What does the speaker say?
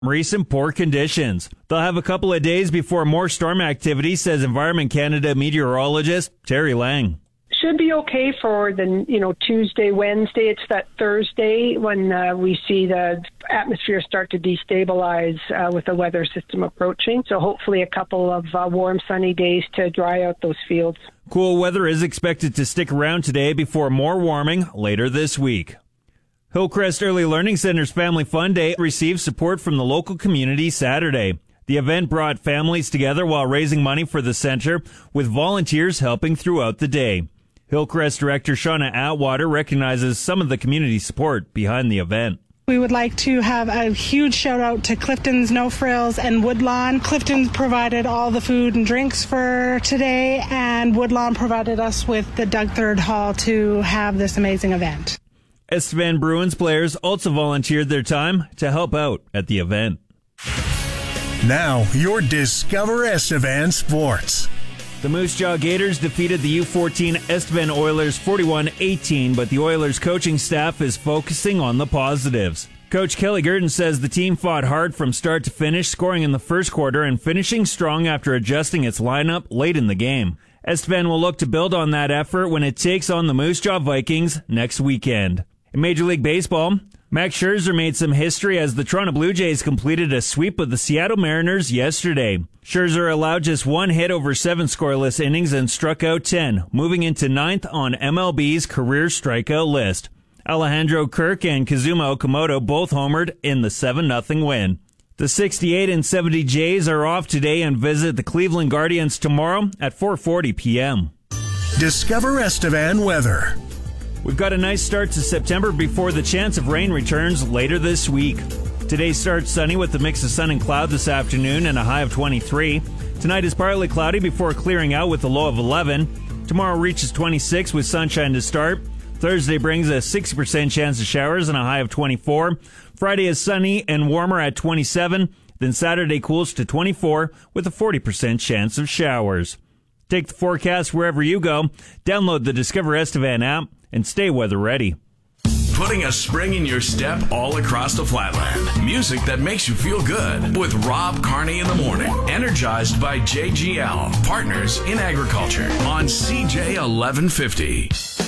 recent poor conditions. They'll have a couple of days before more storm activity, says Environment Canada meteorologist Terry Lang. Should be okay for the, Tuesday, Wednesday. It's that Thursday when we see the atmosphere start to destabilize with the weather system approaching. So hopefully a couple of warm, sunny days to dry out those fields. Cool weather is expected to stick around today before more warming later this week. Hillcrest Early Learning Center's Family Fun Day received support from the local community Saturday. The event brought families together while raising money for the center, with volunteers helping throughout the day. Hillcrest Director Shauna Atwater recognizes some of the community support behind the event. We would like to have a huge shout out to Clifton's No Frills and Woodlawn. Clifton's provided all the food and drinks for today, and Woodlawn provided us with the Doug Third Hall to have this amazing event. Estevan Bruins players also volunteered their time to help out at the event. Now, your Discover Estevan Sports. The Moose Jaw Gators defeated the U14 Estevan Oilers 41-18, but the Oilers coaching staff is focusing on the positives. Coach Kelly Gurdon says the team fought hard from start to finish, scoring in the first quarter and finishing strong after adjusting its lineup late in the game. Estevan will look to build on that effort when it takes on the Moose Jaw Vikings next weekend. In Major League Baseball, Max Scherzer made some history as the Toronto Blue Jays completed a sweep of the Seattle Mariners yesterday. Scherzer allowed just one hit over 7 scoreless innings and struck out 10, moving into 9th on MLB's career strikeout list. Alejandro Kirk and Kazuma Okamoto both homered in the 7-0 win. The 68 and 70 Jays are off today and visit the Cleveland Guardians tomorrow at 4:40 p.m. Discover Estevan weather. We've got a nice start to September before the chance of rain returns later this week. Today starts sunny with a mix of sun and cloud this afternoon and a high of 23. Tonight is partly cloudy before clearing out with a low of 11. Tomorrow reaches 26 with sunshine to start. Thursday brings a 60% chance of showers and a high of 24. Friday is sunny and warmer at 27. Then Saturday cools to 24 with a 40% chance of showers. Take the forecast wherever you go. Download the Discover Estevan app and stay weather ready. Putting a spring in your step all across the Flatland. Music that makes you feel good with Rob Carney in the morning. Energized by JGL, partners in agriculture on CJ 1150.